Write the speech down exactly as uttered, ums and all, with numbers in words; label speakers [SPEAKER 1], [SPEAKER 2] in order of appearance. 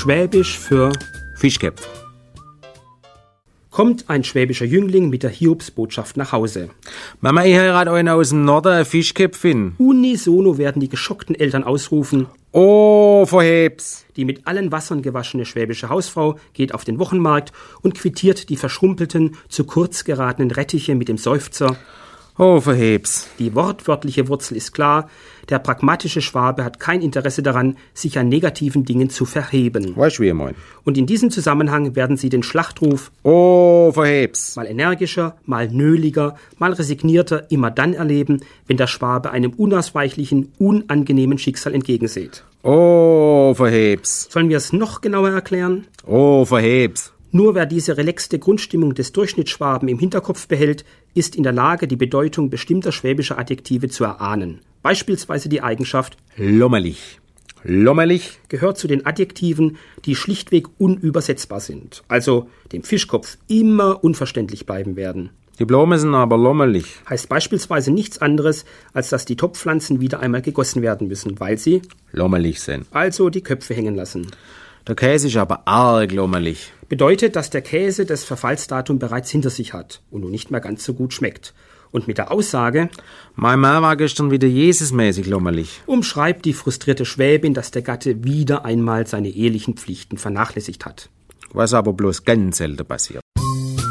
[SPEAKER 1] Schwäbisch für
[SPEAKER 2] Fischköpf.
[SPEAKER 1] kommt ein schwäbischer Jüngling mit der Hiobsbotschaft nach Hause.
[SPEAKER 2] Mama, ich heirat einen aus dem Norden, eine Fischköpfin.
[SPEAKER 1] Unisono werden die geschockten Eltern ausrufen.
[SPEAKER 2] Oh, verheb's.
[SPEAKER 1] Die mit allen Wassern gewaschene schwäbische Hausfrau geht auf den Wochenmarkt und quittiert die verschrumpelten, zu kurz geratenen Rettiche mit dem Seufzer.
[SPEAKER 2] Oh, verheb's.
[SPEAKER 1] Die wortwörtliche Wurzel ist klar. Der pragmatische Schwabe hat kein Interesse daran, sich an negativen Dingen zu verheben.
[SPEAKER 2] Weißt du, wie ich mein?
[SPEAKER 1] Und in diesem Zusammenhang werden Sie den Schlachtruf
[SPEAKER 2] Oh, verheb's.
[SPEAKER 1] mal energischer, mal nöliger, mal resignierter immer dann erleben, wenn der Schwabe einem unausweichlichen, unangenehmen Schicksal entgegensieht.
[SPEAKER 2] Oh, verheb's.
[SPEAKER 1] Sollen wir es noch genauer erklären?
[SPEAKER 2] Oh, verheb's.
[SPEAKER 1] Nur wer diese relaxte Grundstimmung des Durchschnittsschwaben im Hinterkopf behält, ist in der Lage, die Bedeutung bestimmter schwäbischer Adjektive zu erahnen. Beispielsweise die Eigenschaft
[SPEAKER 2] Lommerlich. Lommerlich.
[SPEAKER 1] gehört zu den Adjektiven, die schlichtweg unübersetzbar sind, also dem Fischkopf immer unverständlich bleiben werden.
[SPEAKER 2] Die Blumen sind aber lommerlich.
[SPEAKER 1] Heißt beispielsweise nichts anderes, als dass die Topfpflanzen wieder einmal gegossen werden müssen, weil sie
[SPEAKER 2] Lommerlich sind.
[SPEAKER 1] also die Köpfe hängen lassen.
[SPEAKER 2] Der Käse ist aber arg lommerlich.
[SPEAKER 1] Bedeutet, dass der Käse das Verfallsdatum bereits hinter sich hat und nun nicht mehr ganz so gut schmeckt. Und mit der Aussage
[SPEAKER 2] Mein Mann war gestern wieder Jesusmäßig lommerlich.
[SPEAKER 1] umschreibt die frustrierte Schwäbin, dass der Gatte wieder einmal seine ehelichen Pflichten vernachlässigt hat.
[SPEAKER 2] Was aber bloß ganz selten passiert.